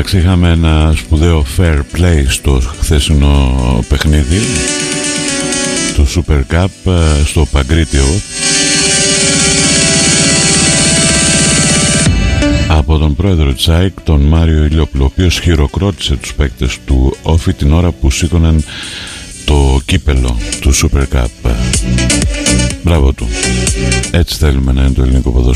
μεταξύ είχαμε ένα σπουδαίο fair play στο χθεσινό παιχνίδι του Super Cup στο Παγκρίτιο από τον πρόεδρο της ΑΕΚ, τον Μάριο Ηλιόπουλο, ο οποίος χειροκρότησε τους παίκτες του Όφη την ώρα που σήκωναν το κύπελο του Super Cup. Μπράβο του. Έτσι θέλουμε να είναι το ελληνικό ποδόσφαιρο.